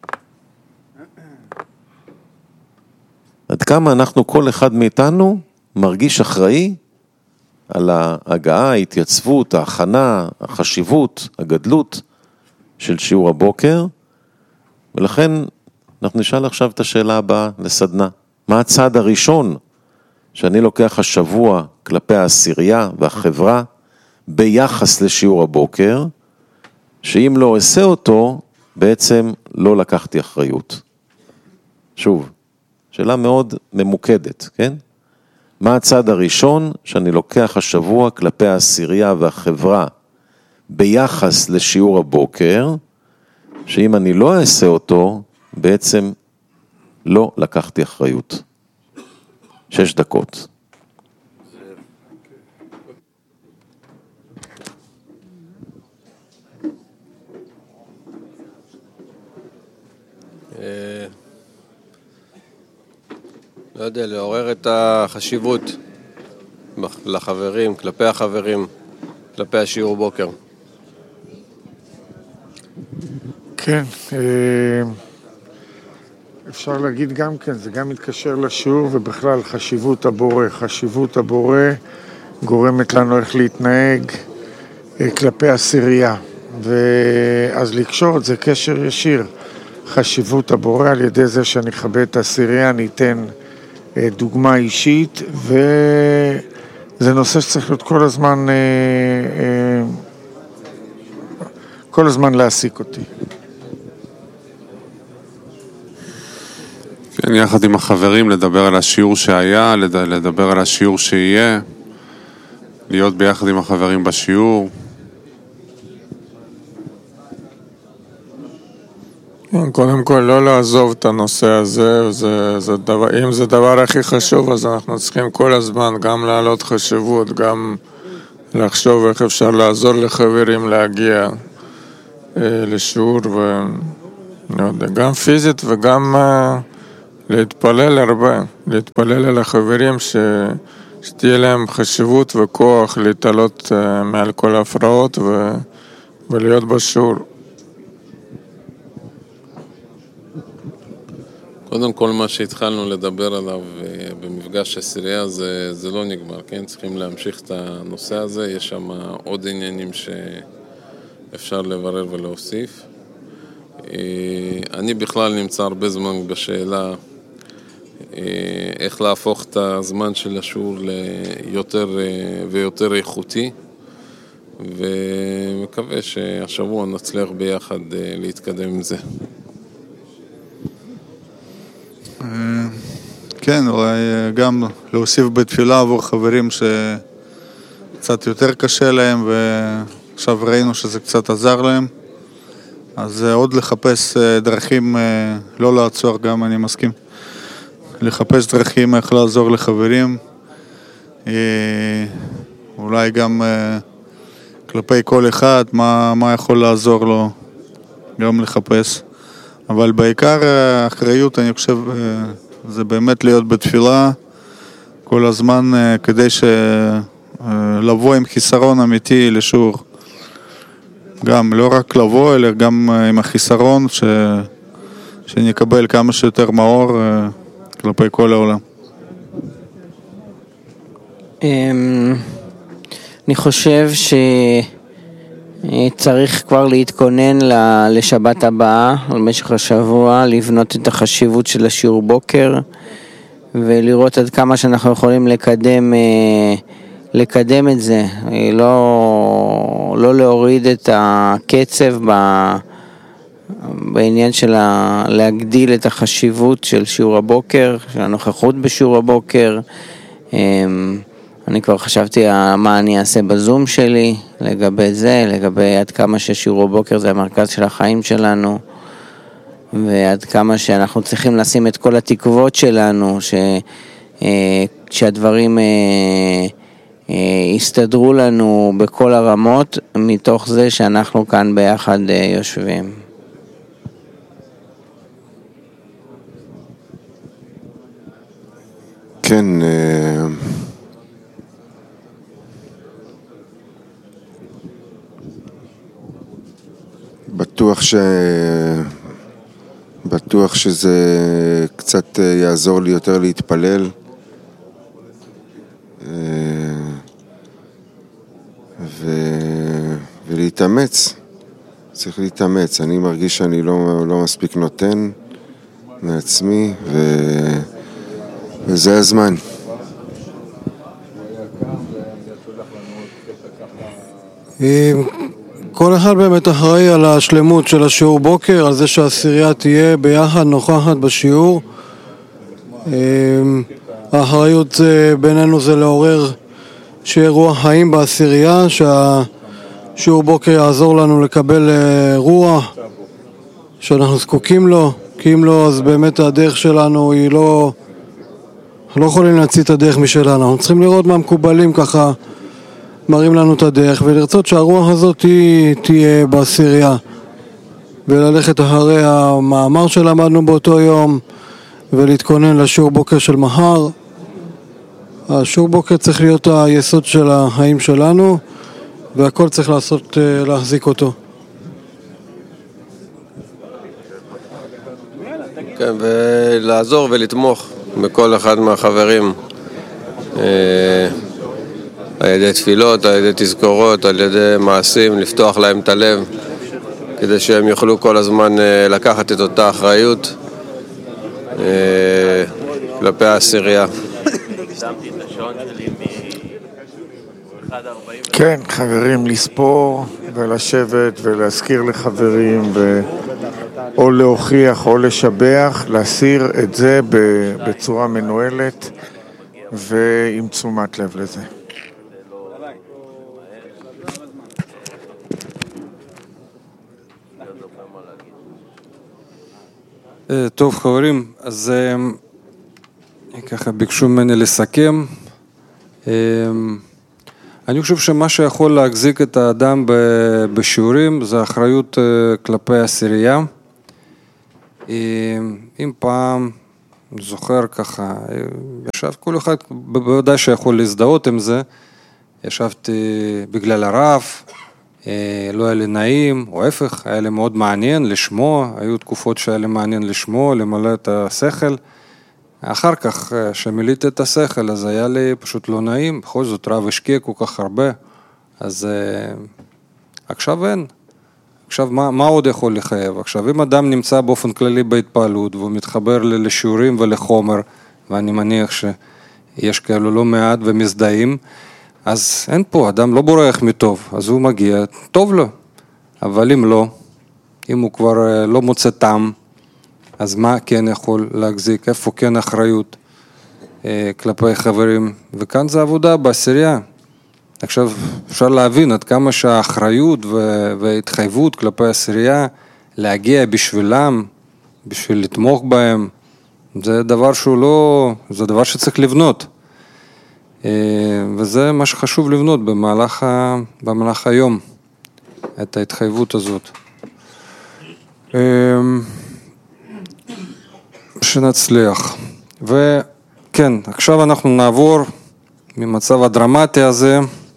עד כמה אנחנו, כל אחד מאיתנו, מרגיש אחראי על ההגעה, ההתייצבות, ההכנה, החשיבות, הגדלות של שיעור הבוקר, ולכן אנחנו נשאל עכשיו את השאלה הבאה לסדנה. מה הצעד הראשון שאני לוקח השבוע כלפי העשירייה והחברה ביחס לשיעור הבוקר, שאם לא עושה אותו, בעצם לא לקחתי אחריות. שוב, שאלה מאוד ממוקדת, כן? מה הצעד הראשון שאני לוקח השבוע כלפי העשירייה והחברה ביחס לשיעור הבוקר, שאם אני לא אעשה אותו, בעצם לא לקחתי אחריות. 6 דקות. לא יודע, לעורר את החשיבות לחברים, כלפי החברים, כלפי השיעור בוקר. כן, אפשר להגיד גם כן, זה גם מתקשר לשיעור ובכלל חשיבות הבורא. חשיבות הבורא גורמת לנו איך להתנהג כלפי עשירייה. ואז לקשור את זה קשר ישיר. חשיבות הבורא על ידי זה שאני אכבד את העשירייה, אני אתן דוגמה אישית, וזה נושא שצריך להיות כל הזמן להעסיק אותי. כן, יחד עם החברים לדבר על השיעור שהיה, לדבר על השיעור שיהיה, להיות ביחד עם החברים בשיעור. קודם כל לא לעזוב את הנושא הזה, אם זה דבר הכי חשוב אז אנחנו צריכים כל הזמן גם להעלות חשיבות, גם לחשוב איך אפשר לעזור לחברים להגיע לשיעור, גם פיזית וגם להתפלל הרבה, להתפלל על החברים שתהיה להם חשיבות וכוח להתעלות מעל כל ההפרעות ולהיות בשיעור. קודם כל מה שהתחלנו לדבר עליו במפגש עשירייה זה לא נגמר, כן? צריכים להמשיך את הנושא הזה, יש שם עוד עניינים שאפשר לברר ולהוסיף. אני בכלל נמצא הרבה זמן בשאלה איך להפוך את הזמן של השיעור ליותר ויותר איכותי, ומקווה שהשבוע נצליח ביחד להתקדם עם זה. כן, אולי גם להוסיף בתפילה עבור חברים שקצת יותר קשה להם ועכשיו ראינו שזה קצת עזר להם, אז עוד לחפש דרכים, לא לעצור, גם אני מסכים, לחפש דרכים איך לעזור לחברים, אולי גם כלפי כל אחד מה יכול לעזור לו, גם לחפש, אבל בעיקר האחריות אני חושב זה באמת להיות בתפילה כל הזמן כדי לבוא עם חיסרון אמיתי לשיעור, גם לא רק לבוא אלא גם עם החיסרון שנקבל כמה שיותר מאור כלפי כל העולם. אני חושב שצריך כבר להתכונן לשבת הבאה, במשך השבוע, לבנות את החשיבות של השיעור בוקר, ולראות עד כמה שאנחנו יכולים לקדם את זה, לא להוריד את הקצב בעניין של להגדיל את החשיבות של שיעור הבוקר, של הנוכחות בשיעור הבוקר. אני כבר חשבתי מה אני אעשה בזום שלי לגבי זה, לגבי עד כמה ששיעור הבוקר זה המרכז של החיים שלנו, ועד כמה שאנחנו צריכים לשים את כל התקוות שלנו שהדברים יסתדרו לנו בכל הרמות, מתוך זה שאנחנו כאן ביחד יושבים. כן, בטוח שזה קצת יעזור לי יותר להתפלל, ולהתאמץ. צריך להתאמץ. אני מרגיש שאני לא מספיק נותן מעצמי, וזה הזמן. כל אחד באמת אחראי על השלמות של השיעור בוקר, על זה שהעשירייה תהיה ביחד נוכחת בשיעור. האחריות בינינו זה לעורר שיהיה רוח חיים בעשירייה, שהשיעור בוקר יעזור לנו לקבל רוח שאנחנו זקוקים לו, כי אם לא אז באמת הדרך שלנו היא לא יכולים להציע את הדרך משלנו. אנחנו צריכים לראות מה מקובלים ככה מראים לנו את הדרך, ולרצות שהרוח הזאת תהיה בעשירייה, וללכת אחרי המאמר שלמדנו באותו יום, ולהתכונן לשיעור בוקר של מחר. השיעור בוקר צריך להיות היסוד של החיים שלנו, והכל צריך להחזיק אותו. כן, ולעזור ולתמוך בכל אחד מהחברים. על ידי תפילות, על ידי תזכורות, על ידי מעשים, לפתוח להם את הלב, כדי שהם יוכלו כל הזמן לקחת את אותה אחריות כלפי העשירייה. כן, חברים, לספור ולשבת ולהזכיר לחברים או להוכיח או לשבח, להסיר את זה בצורה מנוהלת ועם תשומת לב לזה. טוב חברים, אז ככה ביקשו ממני לסכם. אני חושב שמה שיכול להחזיק את האדם בשיעורים זה אחריות כלפי העשירייה. אם פעם, זוכר ככה, ישב כל אחד, בוודאי שיכול להזדהות עם זה, ישבתי בגלל הרב, לא היה לי נעים, או ההפך, היה לי מאוד מעניין לשמוע, היו תקופות שהיה לי מעניין לשמוע, למלא את השכל. אחר כך, שמילאתי את השכל, אז היה לי פשוט לא נעים, בכל זאת רב השקיע כל כך הרבה, אז עכשיו אין. עכשיו, מה עוד יכול לחייב? עכשיו, אם אדם נמצא באופן כללי בהתפעלות, והוא מתחבר לשיעורים ולחומר, ואני מניח שיש כאלו לא מעט ומזדהים, אז אין פה, אדם לא בורח מטוב, אז הוא מגיע, טוב לו. אבל אם לא, אם הוא כבר לא מוצא טעם, אז מה כן יכול להחזיק? איפה כן אחריות כלפי חברים? וכאן זה עבודה בעשירייה. עכשיו אפשר להבין עד כמה שהאחריות וההתחייבות כלפי העשירייה להגיע בשבילם, בשביל לתמוך בהם, זה דבר שהוא לא, זה דבר שצריך לבנות. וזה מה שחשוב לבנות במהלך היום, את ההתחייבות הזאת. שנצליח. וכן, עכשיו אנחנו נעבור ממצב הדרמטי הזה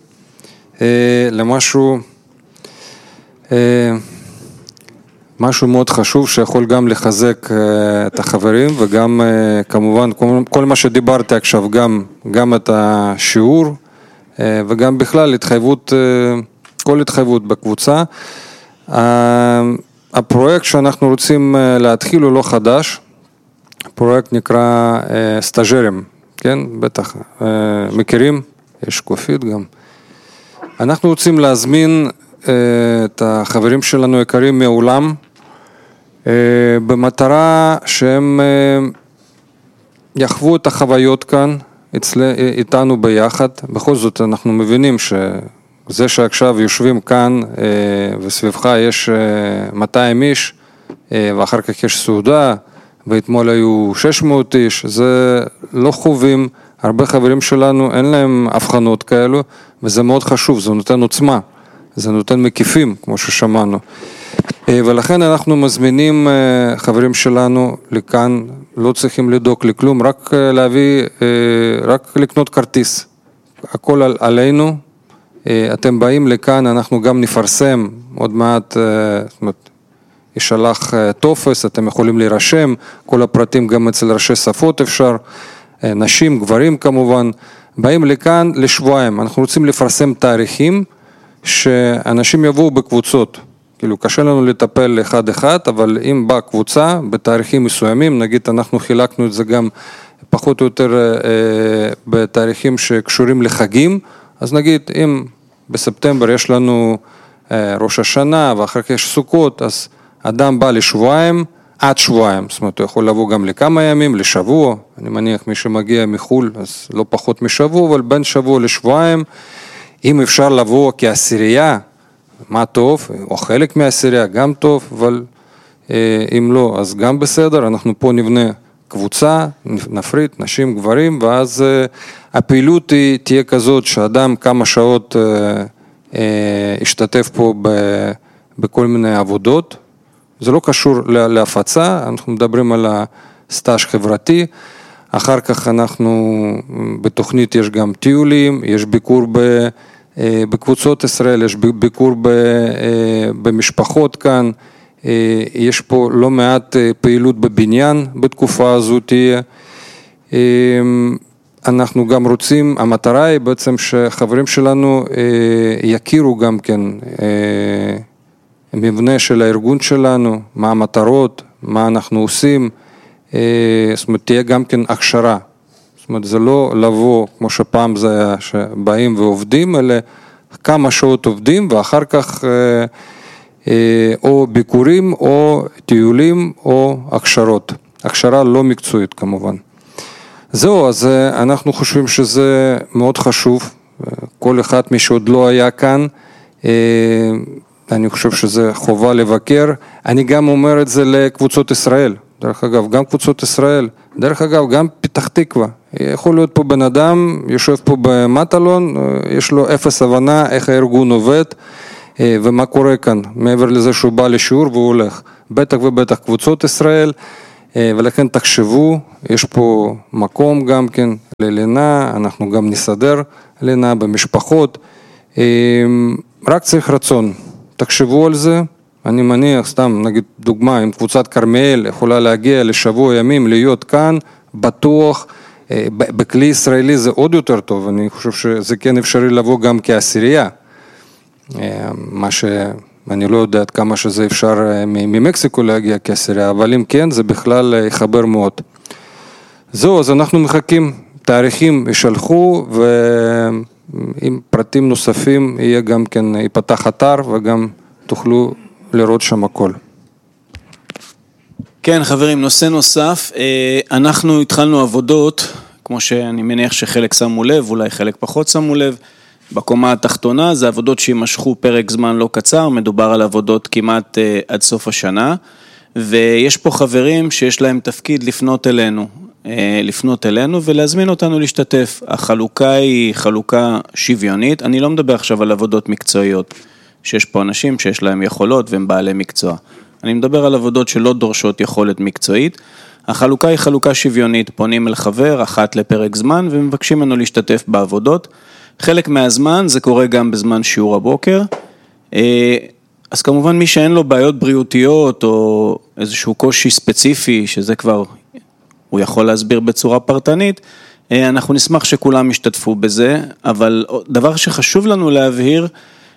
למשהו מאוד חשוב שיכול גם לחזק את החברים וגם כמובן כל מה שדיברתי עכשיו, גם את השיעור וגם בכלל התחייבות, כל התחייבות בקבוצה. הפרויקט שאנחנו רוצים להתחיל הוא לא חדש, הפרויקט נקרא סטאז'רים, כן? בטח מכירים, יש שקופית גם. אנחנו רוצים להזמין את החברים שלנו יקרים מעולם, במטרה שהם יחוו את החוויות כאן, איתנו ביחד. בכל זאת אנחנו מבינים שזה שעכשיו יושבים כאן וסביבך יש 200 איש, ואחר כך יש סעודה, ואתמול היו 600 איש, זה לא חווים, הרבה חברים שלנו אין להם הבחנות כאלו, וזה מאוד חשוב, זה נותן עוצמה, זה נותן מקיפים, כמו ששמענו. ולכן אנחנו מזמינים חברים שלנו לכאן, לא צריכים לדאוג לכלום, רק להביא, רק לקנות כרטיס. הכל עלינו, אתם באים לכאן, אנחנו גם נפרסם, עוד מעט, זאת אומרת, ישלח טופס, אתם יכולים להירשם, כל הפרטים גם אצל ראשי שפות אפשר, נשים, גברים כמובן, באים לכאן לשבועיים, אנחנו רוצים לפרסם תאריכים, שאנשים יבואו בקבוצות, כאילו קשה לנו לטפל אחד, אבל אם באה קבוצה בתאריכים מסוימים, נגיד אנחנו חילקנו את זה גם פחות או יותר בתאריכים שקשורים לחגים, אז נגיד אם בספטמבר יש לנו ראש השנה ואחר כך יש סוכות, אז אדם בא לשבועיים, עד שבועיים, זאת אומרת הוא יכול לבוא גם לכמה ימים, לשבוע, אני מניח מי שמגיע מחול, אז לא פחות משבוע, אבל בין שבוע לשבועיים, אם אפשר לבוא כעשירייה, מה טוב, או חלק מהעשירייה גם טוב, אבל אם לא, אז גם בסדר, אנחנו פה נבנה קבוצה, נפריד, נשים, גברים, ואז הפעילות תהיה כזאת שאדם כמה שעות ישתתף פה בכל מיני עבודות, זה לא קשור להפצה, אנחנו מדברים על הסטאז' חברתי, אחר כך אנחנו, בתוכנית יש גם טיולים, יש ביקור בקבוצות ישראל, יש ביקור במשפחות כאן, יש פה לא מעט פעילות בבניין בתקופה הזו תהיה. אנחנו גם רוצים, המטרה היא בעצם שחברים שלנו יכירו גם כן מבנה של הארגון שלנו, מה המטרות, מה אנחנו עושים, זאת אומרת תהיה גם כן הכשרה. זאת אומרת, זה לא לבוא, כמו שפעם זה היה, שבאים ועובדים, אלא כמה שעות עובדים, ואחר כך או ביקורים, או טיולים, או הכשרות. הכשרה לא מקצועית כמובן. זהו, אז אנחנו חושבים שזה מאוד חשוב. כל אחד מי שעוד לא היה כאן, אני חושב שזה חובה לבקר. אני גם אומר את זה לקבוצות ישראל. דרך אגב, גם קבוצות ישראל. דרך אגב, גם פתח תקווה. יכול להיות פה בן אדם, יושב פה במטלון, יש לו אפס הבנה איך הארגון עובד ומה קורה כאן, מעבר לזה שהוא בא לשיעור והוא הולך. בטח ובטח קבוצות ישראל, ולכן תחשבו, יש פה מקום גם כן ללינה, אנחנו גם נסדר לינה במשפחות, רק צריך רצון, תחשבו על זה. אני מניח, סתם נגיד דוגמה, אם קבוצת קרמיאל יכולה להגיע לשבוע ימים להיות כאן, בטוח, בכלי ישראלי זה עוד יותר טוב, אני חושב שזה כן אפשרי לבוא גם כעשירייה, מה שאני לא יודע עד כמה שזה אפשר ממקסיקו להגיע כעשירייה, אבל אם כן זה בכלל יחבר מאוד. זהו, אז אנחנו מחכים, תאריכים ישלחו ועם פרטים נוספים יהיה גם כן, ייפתח אתר וגם תוכלו לראות שם הכל. כן חברים, נושא נוסף, אנחנו התחלנו עבודות, כמו שאני מניח שחלק שמו לב, אולי חלק פחות שמו לב, בקומה התחתונה, זה עבודות שימשכו פרק זמן לא קצר, מדובר על עבודות כמעט עד סוף השנה, ויש פה חברים שיש להם תפקיד לפנות אלינו ולהזמין אותנו להשתתף. החלוקה היא חלוקה שוויונית, אני לא מדבר עכשיו על עבודות מקצועיות, שיש פה אנשים שיש להם יכולות והם בעלי מקצוע. אני מדבר על עבודות שלא דורשות יכולת מקצועית. החלוקה היא חלוקה שוויונית, פונים אל חבר אחת לפרק זמן ומבקשים ממנו להשתתף בעבודות. חלק מהזמן זה קורה גם בזמן שיעור הבוקר. אז כמובן מי שאין לו בעיות בריאותיות או איזשהו קושי ספציפי, שזה כבר הוא יכול להסביר בצורה פרטנית, אנחנו נשמח שכולם ישתתפו בזה, אבל דבר שחשוב לנו להבהיר,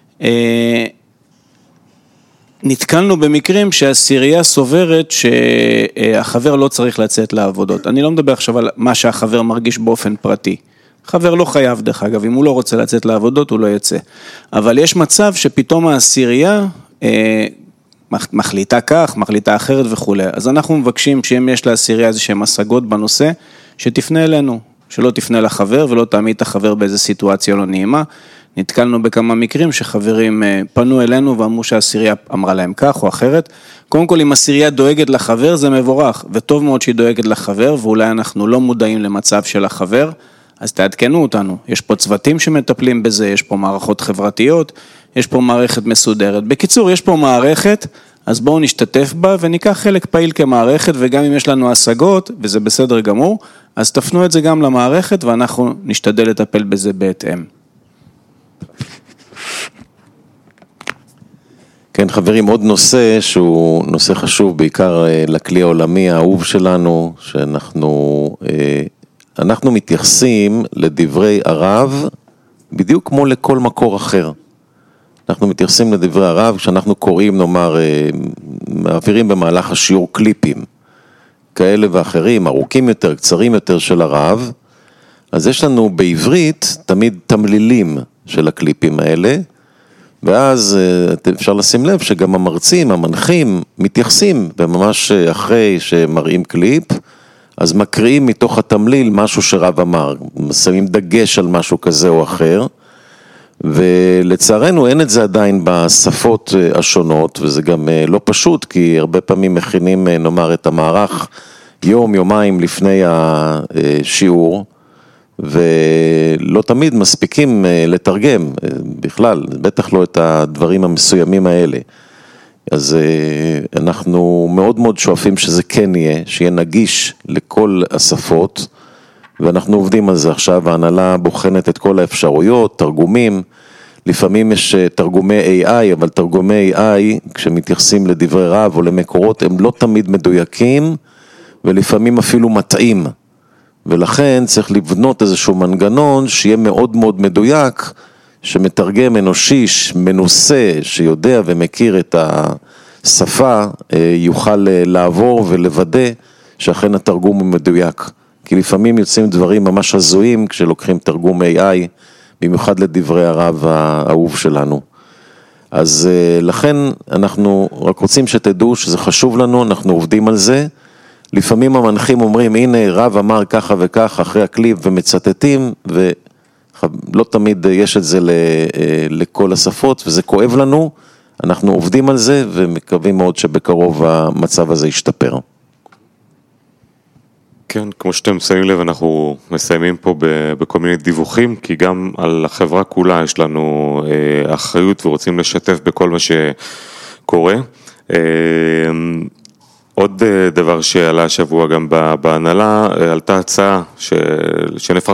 נתקלנו במקרים שהעשירייה סוברת שהחבר לא צריך לצאת לעבודות. אני לא מדבר עכשיו על מה שהחבר מרגיש באופן פרטי. חבר לא חייב דרך אגב, אם הוא לא רוצה לצאת לעבודות הוא לא יצא. אבל יש מצב שפתאום העשירייה מחליטה כך, מחליטה אחרת וכו'. אז אנחנו מבקשים שאם יש לעשירייה איזה שהן השגות בנושא, שתפנה אלינו, שלא תפנה לחבר ולא תעמיד את החבר באיזה סיטואציה לא נעימה. נתקלנו בכמה מקרים שחברים פנו אלינו ואמרו שהעשירייה אמרה להם כך או אחרת. קודם כל, אם העשירייה דואגת לחבר זה מבורך, וטוב מאוד שהיא דואגת לחבר, ואולי אנחנו לא מודעים למצב של החבר, אז תעדכנו אותנו. יש פה צוותים שמטפלים בזה, יש פה מערכות חברתיות, יש פה מערכת מסודרת. בקיצור, יש פה מערכת, אז בואו נשתתף בה וניקח חלק פעיל כמערכת, וגם אם יש לנו השגות, וזה בסדר גמור, אז תפנו את זה גם למערכת, ואנחנו נשתדל לטפל בזה בהתאם. כן חברים, עוד נושא שהוא נושא חשוב בעיקר לכלי העולמי האהוב שלנו, שאנחנו מתייחסים לדברי הרב בדיוק כמו לכל מקור אחר. אנחנו מתייחסים לדברי הרב כשאנחנו קוראים, נאמר, מעבירים במהלך השיעור קליפים כאלה ואחרים, ארוכים יותר, קצרים יותר של הרב, אז יש לנו בעברית תמיד תמלילים של הקליפים האלה, ואז אפשר לשים לב שגם המרצים, המנחים, מתייחסים, וממש אחרי שמראים קליפ, אז מקריאים מתוך התמליל משהו שרב אמר, שמים דגש על משהו כזה או אחר, ולצערנו אין את זה עדיין בשפות השונות, וזה גם לא פשוט, כי הרבה פעמים מכינים, נאמר, את המערך יום, יומיים לפני השיעור, ולא תמיד מספיקים לתרגם בכלל, בטח לא את הדברים המסוימים האלה. אז אנחנו מאוד מאוד שואפים שזה כן יהיה, שיהיה נגיש לכל השפות, ואנחנו עובדים על זה עכשיו, ההנהלה בוחנת את כל האפשרויות, תרגומים, לפעמים יש תרגומי AI, אבל תרגומי AI, כשמתייחסים לדברי רב או למקורות, הם לא תמיד מדויקים, ולפעמים אפילו מטעים. ולכן צריך לבנות איזשהו מנגנון שיהיה מאוד מאוד מדויק, שמתרגם אנושי, מנוסה, שיודע ומכיר את השפה, יוכל לעבור ולוודא שאכן התרגום הוא מדויק. כי לפעמים יוצאים דברים ממש הזויים כשלוקחים תרגום AI, במיוחד לדברי הרב האהוב שלנו. אז לכן אנחנו רק רוצים שתדעו שזה חשוב לנו, אנחנו עובדים על זה, לפעמים המנחים אומרים, הנה רב אמר ככה וככה אחרי הקליפ ומצטטים, ולא תמיד יש את זה לכל השפות, וזה כואב לנו, אנחנו עובדים על זה, ומקווים מאוד שבקרוב המצב הזה ישתפר. כן, כמו שאתם שמים לב, אנחנו מסיימים פה בכל מיני דיווחים, כי גם על החברה כולה יש לנו אחריות ורוצים לשתף בכל מה שקורה. עוד דבר שעלה השבוע גם בהנהלה, עלתה הצעה שנפרסם